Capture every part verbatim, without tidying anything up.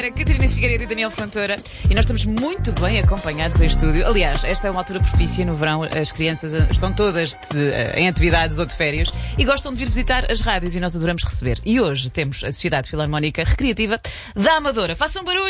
Catarina Figueiredo e Daniel Fontoura, e nós estamos muito bem acompanhados em estúdio. Aliás, esta é uma altura propícia no verão. As crianças estão todas de, em atividades ou de férias e gostam de vir visitar as rádios, e nós adoramos receber. E hoje temos a Sociedade Filarmónica Recreativa da Amadora. Façam barulho!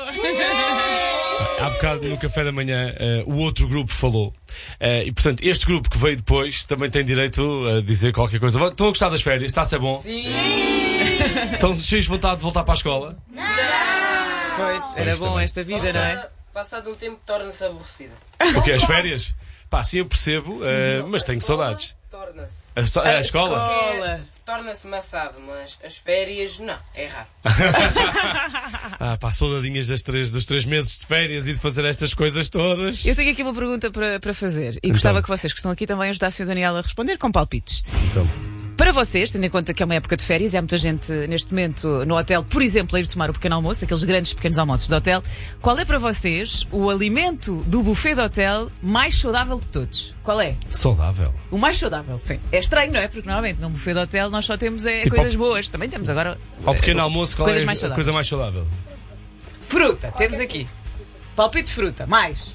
Há bocado no café da manhã uh, o outro grupo falou. Uh, e portanto, este grupo que veio depois também tem direito a dizer qualquer coisa. Estão a gostar das férias? Está a ser bom? Sim! Estão cheios de vontade de voltar para a escola? Pois, era Pois, bom também. esta vida, não é? Passado um tempo torna-se aborrecida. O quê? As férias? Pá, sim, eu percebo, uh, mas tenho saudades. Torna-se. A, so- a escola? Escola. Torna-se maçado, mas as férias, não, é raro. Ah, pá, saudadinhas das três, dos três meses de férias e de fazer estas coisas todas. Eu tenho aqui uma pergunta para, para fazer e Então. gostava que vocês que estão aqui também ajudassem o Daniel a responder com palpites. Então. Para vocês, tendo em conta que é uma época de férias, há muita gente neste momento no hotel, por exemplo, a ir tomar o pequeno almoço, aqueles grandes pequenos almoços do hotel. Qual é para vocês o alimento do buffet do hotel mais saudável de todos? Qual é? Saudável. O mais saudável, sim. É estranho, não é? Porque normalmente num buffet do hotel nós só temos é, Tipo, coisas ao- boas. Também temos agora Ao pequeno eh, almoço, qual coisas é mais a saudáveis. coisa mais saudável? Fruta, temos aqui. Palpite de fruta, mais.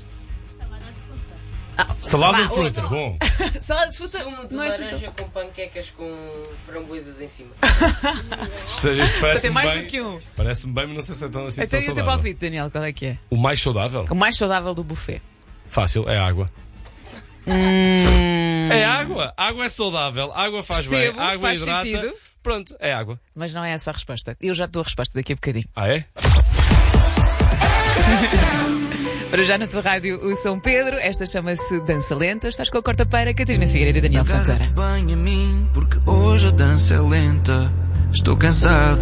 Salada Vá, de fruta, bom. Salada de fruta Sumo de não é assim laranja tão... com panquecas com framboesas em cima. Isto parece-me Tem mais bem, do que um. Parece-me bem, mas não sei se é tão assim Então tão e o teu saudável. palpite, Daniel, qual é que é? O mais saudável? O mais saudável do buffet. Fácil, é água. Hum, É água. Água é saudável, água faz Percebo, bem, água faz hidrata. sentido. Pronto, é água. mas não é essa a resposta. Eu já te dou a resposta daqui a bocadinho. Ah, é? Para já na tua rádio, o São Pedro. Esta chama-se Dança Lenta. Estás com a quarta-feira, Catarina Figueiredo e Daniel Fontoura. Agarra bem a mim, porque hoje a dança é lenta. Estou cansado.